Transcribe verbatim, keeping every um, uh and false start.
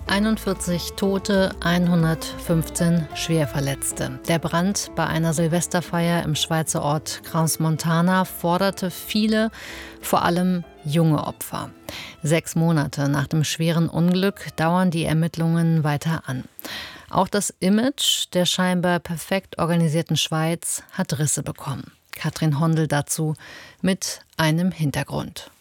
einundvierzig Tote, hundertfünfzehn Schwerverletzte. Der Brand bei einer Silvesterfeier im Schweizer Ort Crans-Montana forderte viele, vor allem junge Opfer. Sechs Monate nach dem schweren Unglück dauern die Ermittlungen weiter an. Auch das Image der scheinbar perfekt organisierten Schweiz hat Risse bekommen. Katrin Hondel dazu mit einem Hintergrund.